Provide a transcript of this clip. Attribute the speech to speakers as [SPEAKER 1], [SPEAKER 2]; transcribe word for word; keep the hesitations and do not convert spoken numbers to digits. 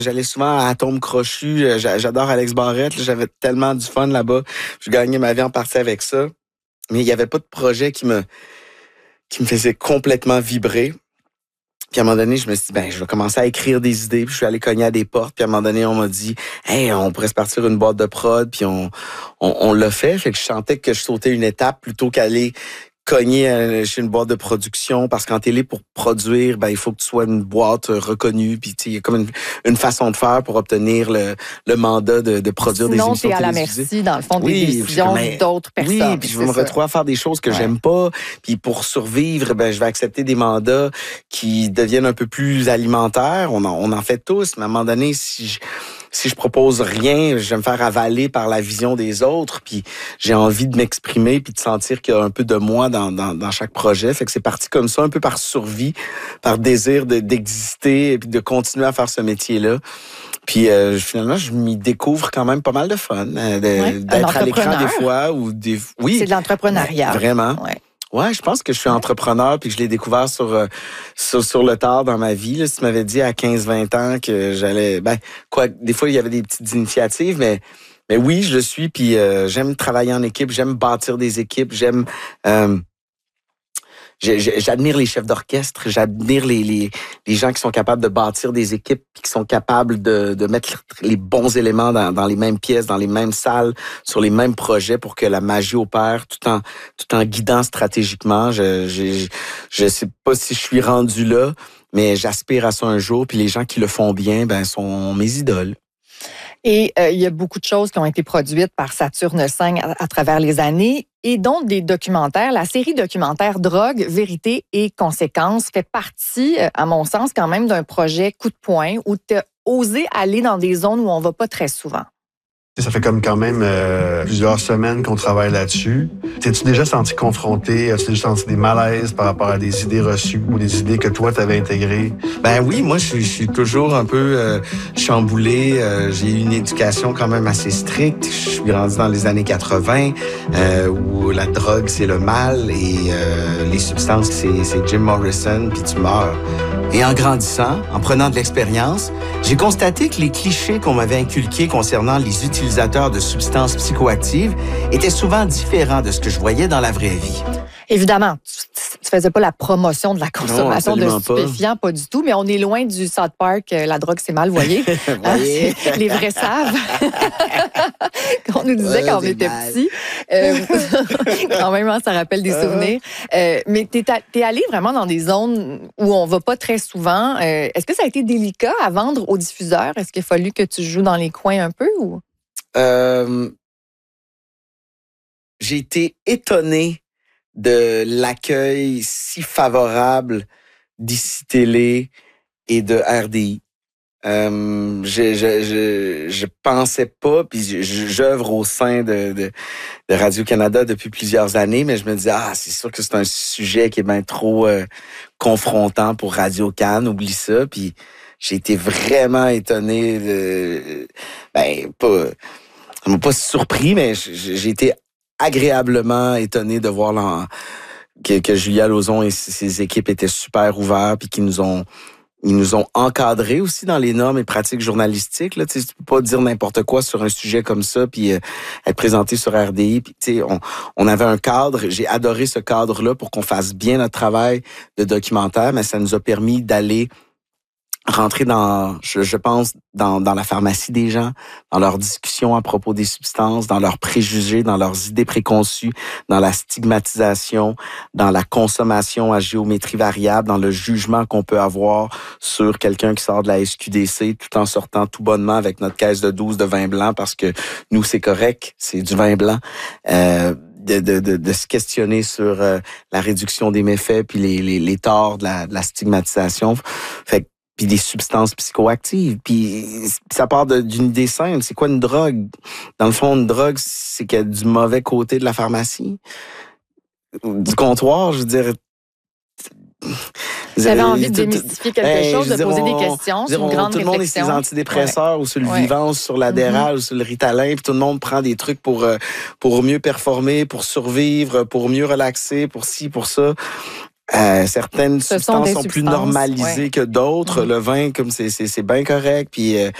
[SPEAKER 1] J'allais souvent à Atome Crochu. J'adore Alex Barrette. J'avais tellement du fun là-bas. Je gagnais ma vie en partie avec ça. Mais il n'y avait pas de projet qui me, qui me faisait complètement vibrer. Puis à un moment donné, je me suis dit, ben, je vais commencer à écrire des idées. Puis je suis allé cogner à des portes. Puis à un moment donné, on m'a dit, hey, on pourrait se partir une boîte de prod. Puis on, on, on l'a fait. Fait que je sentais que je sautais une étape plutôt qu'aller cogner chez une boîte de production, parce qu'en télé, pour produire, ben il faut que tu sois une boîte reconnue, puis il y a comme une, une façon de faire pour obtenir le, le mandat de, de produire
[SPEAKER 2] Sinon,
[SPEAKER 1] des émissions
[SPEAKER 2] télévisées. Sinon, t'es à la merci, dans le fond,
[SPEAKER 1] oui,
[SPEAKER 2] des décisions
[SPEAKER 1] mais,
[SPEAKER 2] d'autres personnes.
[SPEAKER 1] Oui, puis je vais me retrouver à faire des choses que ouais. j'aime pas, puis pour survivre, ben je vais accepter des mandats qui deviennent un peu plus alimentaires. On en, on en fait tous, mais à un moment donné, si je... Si je propose rien, je vais me faire avaler par la vision des autres, puis j'ai envie de m'exprimer puis de sentir qu'il y a un peu de moi dans, dans, dans chaque projet. Fait que c'est parti comme ça, un peu par survie, par désir de, d'exister et puis de continuer à faire ce métier-là. Puis euh, finalement, je m'y découvre quand même pas mal de fun, euh, de, ouais, d'être à l'écran des fois. ou des Oui,
[SPEAKER 2] c'est de l'entrepreneuriat.
[SPEAKER 1] Vraiment.
[SPEAKER 2] Ouais.
[SPEAKER 1] Ouais, je pense que je suis entrepreneur puis que je l'ai découvert sur, euh, sur sur le tard dans ma vie. Là, si tu m'avais dit à quinze vingt ans que j'allais... Ben, quoi, des fois, il y avait des petites initiatives, mais, mais oui, je le suis. Puis euh, j'aime travailler en équipe, j'aime bâtir des équipes, j'aime... Euh, J'admire les chefs d'orchestre, j'admire les, les, les gens qui sont capables de bâtir des équipes puis qui sont capables de, de mettre les bons éléments dans, dans les mêmes pièces, dans les mêmes salles, sur les mêmes projets pour que la magie opère tout en, tout en guidant stratégiquement. Je, je, je sais pas si je suis rendu là, mais j'aspire à ça un jour. Puis les gens qui le font bien, ben, sont mes idoles.
[SPEAKER 2] Et euh, il y a beaucoup de choses qui ont été produites par Saturne cinq à, à travers les années, et dont des documentaires. La série documentaire Drogue, vérité et conséquences fait partie, à mon sens, quand même d'un projet coup de poing où tu as osé aller dans des zones où on va pas très souvent.
[SPEAKER 3] Ça fait comme quand même euh, plusieurs semaines qu'on travaille là-dessus. T'es-tu déjà senti confronté? As-tu déjà senti des malaises par rapport à des idées reçues ou des idées que toi, t'avais intégrées?
[SPEAKER 1] Ben oui, moi, je, je suis toujours un peu euh, chamboulé. Euh, j'ai eu une éducation quand même assez stricte. Je suis grandi dans les années quatre-vingts, euh, où la drogue, c'est le mal et euh, les substances, c'est, c'est Jim Morrison, puis tu meurs. Et en grandissant, en prenant de l'expérience, j'ai constaté que les clichés qu'on m'avait inculqués concernant les utilisateurs de substances psychoactives étaient souvent différents de ce que je voyais dans la vraie vie.
[SPEAKER 2] Évidemment, tu ne faisais pas la promotion de la consommation
[SPEAKER 1] non,
[SPEAKER 2] de stupéfiants, pas. pas du tout, mais on est loin du South Park, euh, la drogue c'est mal, voyez.
[SPEAKER 1] voyez?
[SPEAKER 2] Hein, les vrais savent. Qu'on nous disait ouais, quand on était petits. Euh, quand même, hein, ça rappelle des souvenirs. Euh, mais tu es allé vraiment dans des zones où on va pas très souvent. Euh, est-ce que ça a été délicat à vendre aux diffuseurs? Est-ce qu'il a fallu que tu joues dans les coins un peu? Ou?
[SPEAKER 1] Euh, j'ai été étonné de l'accueil si favorable d'Ici Télé et de R D I. Euh, je, je, je, je pensais pas, puis j'œuvre au sein de, de, de Radio-Canada depuis plusieurs années, mais je me disais, ah, c'est sûr que c'est un sujet qui est bien trop euh, confrontant pour Radio-Can, oublie ça, puis j'ai été vraiment étonné de... Ben, pas... Ça m'a pas surpris, mais j'ai été agréablement étonné de voir l'en, que, que Julia Lauzon et ses équipes étaient super ouverts puis qu'ils nous ont ils nous ont encadrés aussi dans les normes et pratiques journalistiques. Là, tu sais, tu peux pas dire n'importe quoi sur un sujet comme ça puis euh, être présenté sur R D I. Puis, tu sais, on, on avait un cadre. J'ai adoré ce cadre-là pour qu'on fasse bien notre travail de documentaire, mais ça nous a permis d'aller rentrer dans, je, je pense, dans, dans la pharmacie des gens, dans leurs discussions à propos des substances, dans leurs préjugés, dans leurs idées préconçues, dans la stigmatisation, dans la consommation à géométrie variable, dans le jugement qu'on peut avoir sur quelqu'un qui sort de la S Q D C tout en sortant tout bonnement avec notre caisse de douze de vin blanc parce que nous, c'est correct, c'est du vin blanc. Euh, De, de, de, de se questionner sur euh, la réduction des méfaits puis les, les, les torts de la, de la stigmatisation. Fait puis des substances psychoactives. Puis ça part de, d'une idée simple. C'est quoi une drogue? Dans le fond, une drogue, c'est qu'il y a du mauvais côté de la pharmacie. Du comptoir, je veux dire...
[SPEAKER 2] Vous avez envie de démystifier quelque hey, chose, de dire, poser on, des questions, c'est une grande réflexion. Tout le monde est sur les
[SPEAKER 1] antidépresseurs ouais. ou sur le
[SPEAKER 2] ouais.
[SPEAKER 1] Vivance, sur l'Adderall, mm-hmm. ou sur le Ritalin, puis tout le monde prend des trucs pour, pour mieux performer, pour survivre, pour mieux relaxer, pour ci, pour ça. Euh, certaines
[SPEAKER 2] Ce sont
[SPEAKER 1] substances
[SPEAKER 2] des
[SPEAKER 1] sont, plus
[SPEAKER 2] substances,
[SPEAKER 1] normalisées
[SPEAKER 2] ouais.
[SPEAKER 1] que d'autres.
[SPEAKER 2] Mm-hmm.
[SPEAKER 1] Le vin, comme c'est, c'est, c'est bien correct. Puis euh,